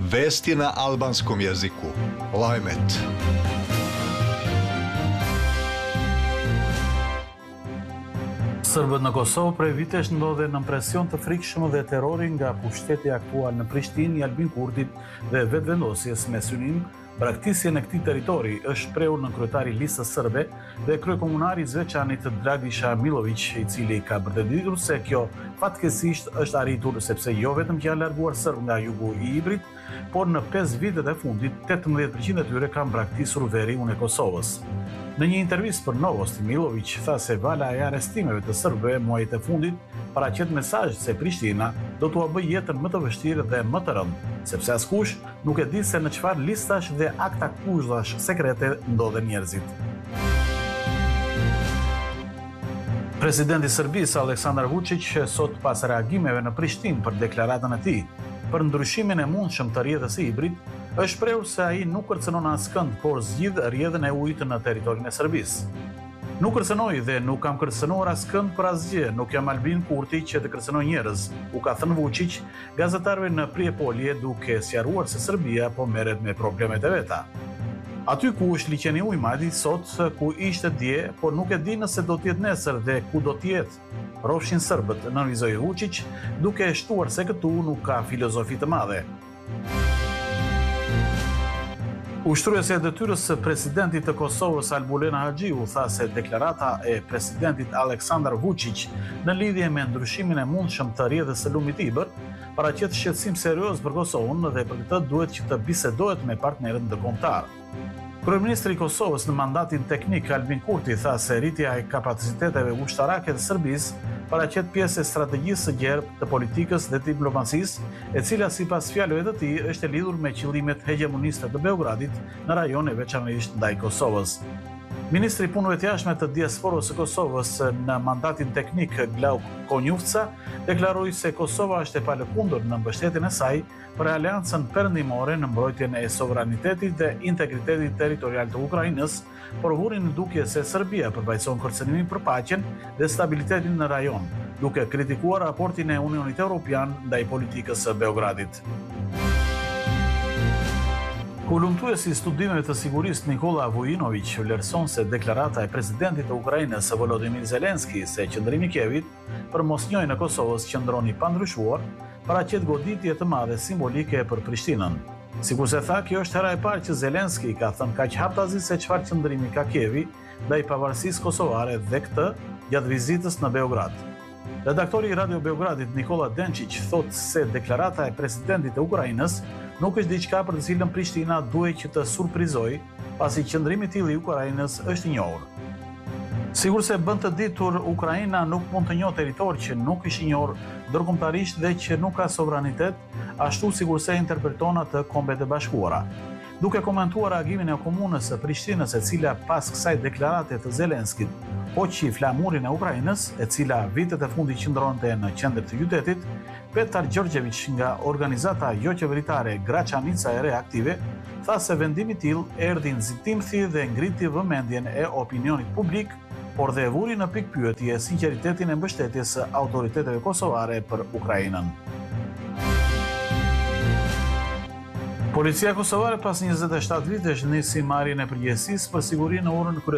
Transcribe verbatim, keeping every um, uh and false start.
Vesti na albanskom jeziku. Lajmet. Sërbët në Kosovë prej vitesh ndodhen në presion të frikshëm dhe terrori nga pushteti aktual në Prishtinë i Albin Kurtit dhe vetëvendosjes me synim braktisjen e këtij territori, është shprehur në kryetari i listës sërbe dhe kryekomunari i Zveçanit Dragisha Milović, i cili ka vërtetuar se kjo fatkeqësisht është arritur sepse jo vetëm që janë larguar serb nga jugu i Ibrit, por në pesë vitet e fundit tetëmbëdhjetë përqind e tyre kanë braktisur veriun e Kosovës. Në një intervistë për Novosti, Milović tha se vala e arrestimeve të serbëve muajit e fundit paraqet mesazh se Prishtina do t'ua bëjë jetën më të vështirë dhe më të rëndë, sepse askush nuk e di se në çfarë listash dhe akta akuzhash sekrete ndodhen njerëzit. Presidenti i Serbisë Aleksandar Vučić sot pas reagimeve në Prishtinë për deklaratën e tij për ndryshimin e mundshëm të rrjedhës së Ibrit, është shprehur se ai nuk kërcënon askënd, por zgjidh rrjedhën e ujit në territorin e Serbisë. Nuk kërcënoj dhe nuk kam kërcënuar askënd për asgjë, nuk jam Albin Kurti që të kërcënoj njerëz, u ka thënë Vučić gazetarëve në Prijepolje, duke sqaruar se Serbia po merret me problemet e veta. Aty ku është liçeni ujë madhi sot, ku ishte dje, por nuk e di nëse do të jetë nesër dhe ku do të jetë. Rrofshin serbët, nënvizoi Vučić, duke e shtuar se këtu nuk ka filozofi të madhe. Ushtruesja e detyrës së presidentit të Kosovës Albulena Haxhiu tha se deklarata e presidentit Aleksandar Vučić në lidhje me ndryshimin e mundshëm të rrjedhës së lumit Ibër paraqet shqetësim serioz për Kosovën dhe për këtë duhet që të bisedohet me partnerët ndërkombëtar. Kryeministri i Kosovës në mandatin teknik Albin Kurti tha se rritja e kapaciteteve ushtarake të Serbisë paraqet pjesë e strategjisë së gjerë të politikës dhe diplomacisë, e cila sipas fjalëve të tij është e lidhur me qëllimet hegemoniste të Beogradit në rajone veçanërisht ndaj Kosovës. Ministri i Punëve të Jashtme të Diasporës së Kosovës në mandatin teknik Glauk Konjufca deklaroi se Kosova është e palëkundur në mbështetjen e saj për aleancën perëndimore në mbrojtjen e sovranitetit dhe integritetit territorial të Ukrainës, por vuri në dukje se Serbia përfaqëson kërcënimin për paqen dhe stabilitetin në rajon, duke kritikuar raportin e Unionit Evropian ndaj politikës së Beogradit. Hulumtuesi i studimeve të sigurisë Nikola Vujinović vlerëson se deklarata e presidentit të Ukrainës Volodymyr Zelensky se qëndrimi i Kievit për mosnjojën e Kosovës qëndron i pandryshuar, paraqet goditje të madhe simbolike për Prishtinën. Sikurse tha, kjo është hera e parë që Zelensky ka thënë kaq haptazi se çfarë qëndrimi ka Kievi ndaj pavarësisë kosovare dhe këtë gjatë vizitës në Beograd. Redaktori i Radio Beogradit Nikola Denčić thot se deklarata e presidentit të Ukrainës nuk është diçka për të cilën Prishtina duhet që të surprizojë, pasi qëndrimi i tillë i Ukrainës është i njohur. Sigur se bën të ditur, Ukraina nuk mund të njohë territor që nuk është i njohur ndërkombëtarisht dhe që nuk ka sovranitet, ashtu sikur se interpreton atë Kombet e Bashkuara. Duke komentuar reagimin e komunës së Prishtinës, e cila pas kësaj deklarate të Zelenskit hoqi flamurin e Ukrainës, e cila vitet e fundit qëndronte në qendër të qytetit, Petar Gjorgjević nga organizata jo qeveritare Graçanica e Reaktive tha se vendimi i tillë erdhi nxitimthi dhe ngriti vëmendjen e opinionit publik, por dhe vuri në pikë pyetje sinqeritetin e mbështetjes së autoriteteve kosovare për Ukrainën. Policia kosovare pas njëzet e shtatë vitesh nisi marrjen e përgjegjësisë për siguri në orën